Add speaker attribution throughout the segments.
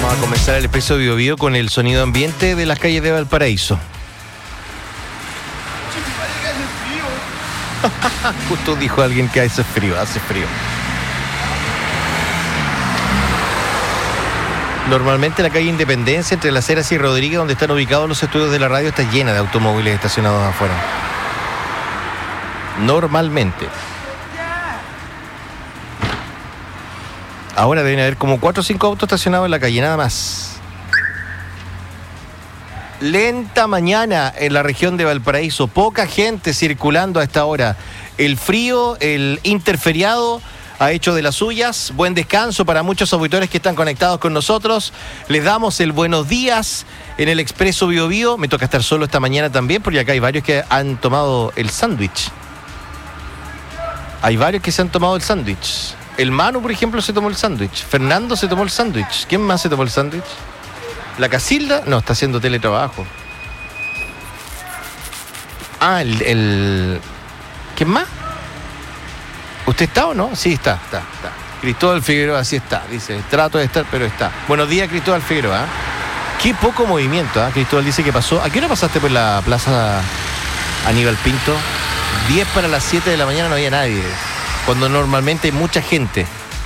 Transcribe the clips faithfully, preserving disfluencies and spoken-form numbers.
Speaker 1: Vamos a comenzar el Expreso Bio Bio con el sonido ambiente de las calles de Valparaíso. Justo dijo alguien que hace frío, hace frío. Normalmente la calle Independencia, entre Las Heras y Rodríguez, donde están ubicados los estudios de la radio, está llena de automóviles estacionados afuera. Normalmente. Ahora deben haber como cuatro o cinco autos estacionados en la calle, nada más. Lenta mañana en la región de Valparaíso, poca gente circulando a esta hora. El frío, el interferiado ha hecho de las suyas. Buen descanso para muchos auditores que están conectados con nosotros. Les damos el buenos días en el Expreso Bio Bio. Me toca estar solo esta mañana también, porque acá hay varios que han tomado el sándwich. Hay varios que se han tomado el sándwich. El Manu, por ejemplo, se tomó el sándwich. Fernando se tomó el sándwich. ¿Quién más se tomó el sándwich? ¿La Casilda? No, está haciendo teletrabajo. Ah, el... el... ¿Quién más? ¿Usted está o no? Sí, está, está, está. Cristóbal Figueroa, sí está. Dice, trato de estar, pero está. Buenos días, Cristóbal Figueroa. Qué poco movimiento, ¿eh? Cristóbal dice que pasó. ¿A qué hora pasaste por la plaza Aníbal Pinto? diez para las siete de la mañana, no había nadie. Cuando normalmente hay mucha gente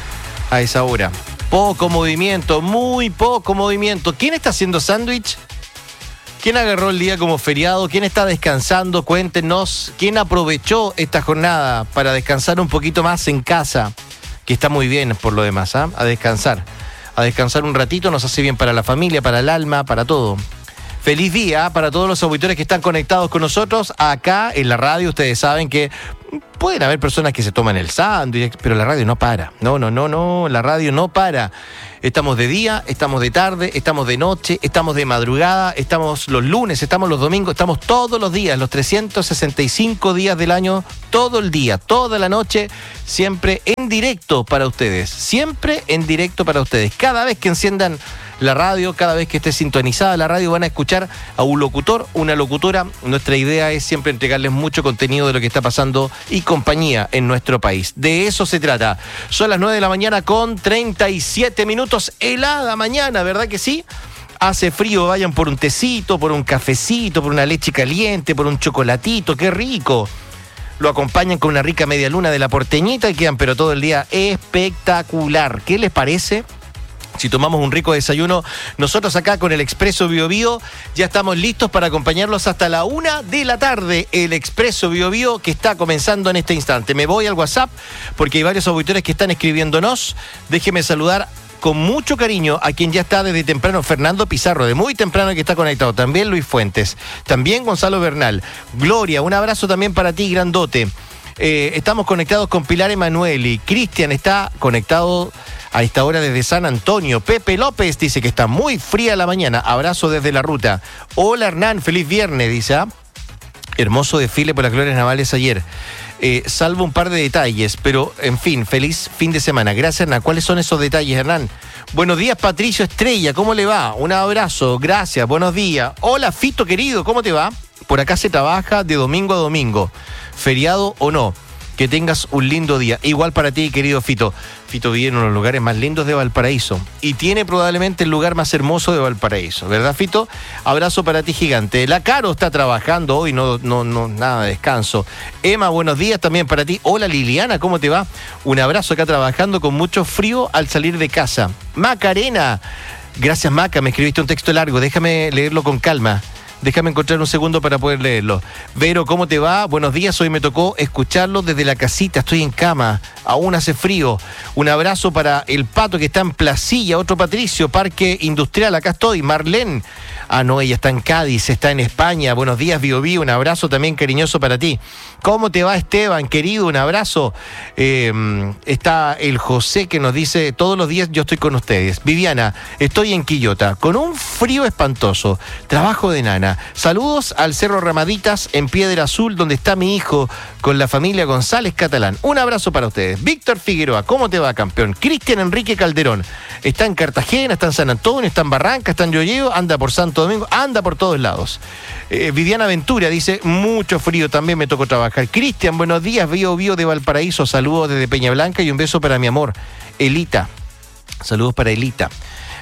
Speaker 1: a esa hora. Poco movimiento, muy poco movimiento. ¿Quién está haciendo sándwich? ¿Quién agarró el día como feriado? ¿Quién está descansando? Cuéntenos. ¿Quién aprovechó esta jornada para descansar un poquito más en casa? Que está muy bien por lo demás, ¿ah? A descansar. A descansar un ratito nos hace bien para la familia, para el alma, para todo. Feliz día para todos los auditores que están conectados con nosotros acá en la radio. Ustedes saben que pueden haber personas que se toman el sándwich, pero la radio no para. No, no, no, no, la radio no para. Estamos de día, estamos de tarde, estamos de noche, estamos de madrugada, estamos los lunes, estamos los domingos, estamos todos los días, los trescientos sesenta y cinco días del año, todo el día, toda la noche, siempre en directo para ustedes. Siempre en directo para ustedes. Cada vez que enciendan la radio, cada vez que esté sintonizada la radio, van a escuchar a un locutor, una locutora. Nuestra idea es siempre entregarles mucho contenido de lo que está pasando y compañía en nuestro país. De eso se trata. Son las nueve de la mañana con treinta y siete minutos. Helada mañana, ¿verdad que sí? Hace frío, vayan por un tecito, por un cafecito, por una leche caliente, por un chocolatito, qué rico. Lo acompañan con una rica media luna de la porteñita y quedan pero todo el día espectacular. ¿Qué les parece? Si tomamos un rico desayuno, nosotros acá con el Expreso Bio Bio ya estamos listos para acompañarlos hasta la una de la tarde. El Expreso Bio Bio que está comenzando en este instante. Me voy al WhatsApp porque hay varios auditores que están escribiéndonos. Déjeme saludar con mucho cariño a quien ya está desde temprano, Fernando Pizarro, de muy temprano que está conectado. También Luis Fuentes, también Gonzalo Bernal. Gloria, un abrazo también para ti, grandote. Eh, estamos conectados con Pilar Emanueli. Cristian está conectado a esta hora desde San Antonio. Pepe López dice que está muy fría la mañana. Abrazo desde la ruta. Hola Hernán, feliz viernes, dice. ¿Ah? Hermoso desfile por las glorias navales ayer. Eh, salvo un par de detalles, pero en fin, feliz fin de semana. Gracias, Hernán. ¿Cuáles son esos detalles, Hernán? Buenos días, Patricio Estrella. ¿Cómo le va? Un abrazo. Gracias. Buenos días. Hola, Fito querido. ¿Cómo te va? Por acá se trabaja de domingo a domingo. Feriado o no. Que tengas un lindo día. Igual para ti, querido Fito. Fito vive en uno de los lugares más lindos de Valparaíso. Y tiene probablemente el lugar más hermoso de Valparaíso. ¿Verdad, Fito? Abrazo para ti, gigante. La Caro está trabajando hoy, no, no, no, nada de descanso. Emma, buenos días también para ti. Hola, Liliana, ¿cómo te va? Un abrazo acá trabajando con mucho frío al salir de casa. Macarena. Gracias, Maca. Me escribiste un texto largo. Déjame leerlo con calma. Déjame encontrar un segundo para poder leerlo. Vero, ¿cómo te va? Buenos días, hoy me tocó escucharlo desde la casita, estoy en cama, aún hace frío. Un abrazo para el Pato que está en Placilla, otro Patricio, Parque Industrial, acá estoy. Marlene, ah no, ella está en Cádiz, está en España. Buenos días, Bio Bio, un abrazo también cariñoso para ti. ¿Cómo te va, Esteban, querido? Un abrazo. Eh, está el José que nos dice, todos los días yo estoy con ustedes. Viviana, estoy en Quillota, con un frío espantoso, trabajo de nana. Saludos al Cerro Ramaditas en Piedra Azul, donde está mi hijo con la familia González Catalán. Un abrazo para ustedes. Víctor Figueroa, ¿cómo te va, campeón? Cristian Enrique Calderón, está en Cartagena, está en San Antonio, está en Barranca, está en Yoyeo, anda por Santo Domingo, anda por todos lados. Eh, Viviana Ventura dice, mucho frío, también me tocó trabajar. Cristian, buenos días, Bio Bio de Valparaíso, saludos desde Peña Blanca y un beso para mi amor, Elita. Saludos para Elita.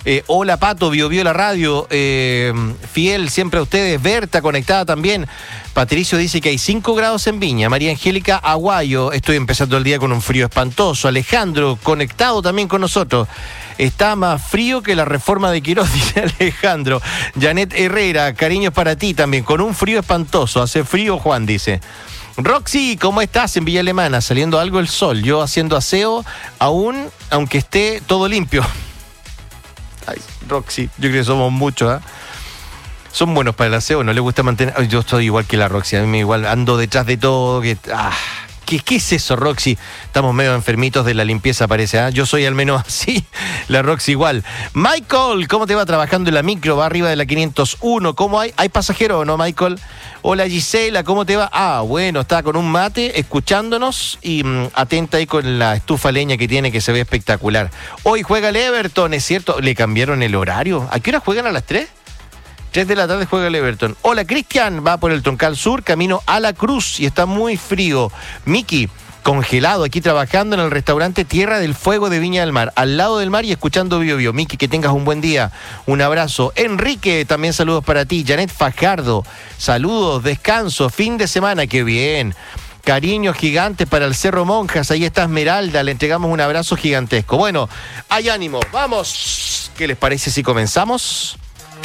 Speaker 1: Eh, hola Pato, Bio Bio la radio, eh, fiel siempre a ustedes. Berta conectada también. Patricio dice que hay cinco grados en Viña. María Angélica Aguayo, estoy empezando el día con un frío espantoso. Alejandro conectado también con nosotros. Está más frío que la reforma de Quirós, dice Alejandro. Janet Herrera, cariños para ti también, con un frío espantoso. Hace frío, Juan dice. Roxy, ¿cómo estás en Villa Alemana? Saliendo algo el sol, yo haciendo aseo, aún, aunque esté todo limpio. Ay, Roxy, yo creo que somos muchos, ¿eh? Son buenos para el aseo, no les gusta mantener... Yo estoy igual que la Roxy, a mí igual ando detrás de todo, que... Ah. ¿Qué, ¿Qué es eso, Roxy? Estamos medio enfermitos de la limpieza, parece, ¿eh? Yo soy al menos así, la Roxy igual. Michael, ¿cómo te va trabajando en la micro? Va arriba de la quinientos uno. ¿Cómo hay? ¿Hay pasajero o no, Michael? Hola, Gisela, ¿cómo te va? Ah, bueno, está con un mate, escuchándonos y mmm, atenta ahí con la estufa leña que tiene, que se ve espectacular. Hoy juega el Everton, ¿es cierto? ¿Le cambiaron el horario? ¿A qué hora juegan? ¿A las tres? tres de la tarde juega el Everton. Hola, Cristian, va por el Troncal Sur, camino a La Cruz y está muy frío. Miki, congelado, aquí trabajando en el restaurante Tierra del Fuego de Viña del Mar, al lado del mar y escuchando Bio Bio. Miki, que tengas un buen día, un abrazo. Enrique, también saludos para ti. Janet Fajardo, saludos, descanso, fin de semana, qué bien. Cariños gigantes para el Cerro Monjas, ahí está Esmeralda, le entregamos un abrazo gigantesco. Bueno, hay ánimo, vamos. ¿Qué les parece si comenzamos?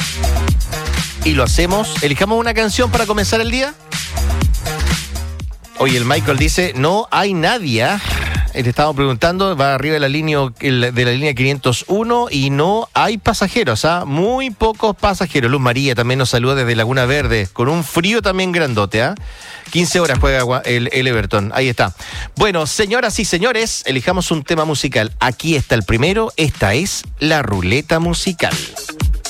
Speaker 1: Y lo hacemos. Elijamos una canción para comenzar el día. Oye, el Michael dice, no hay nadie. Le estamos preguntando, va arriba de la línea de la línea quinientos uno y no hay pasajeros, ¿ah? Muy pocos pasajeros. Luz María también nos saluda desde Laguna Verde, con un frío también grandote, ¿ah? quince horas juega el, el Everton, ahí está. Bueno, señoras y señores, elijamos un tema musical. Aquí está el primero, esta es la ruleta musical.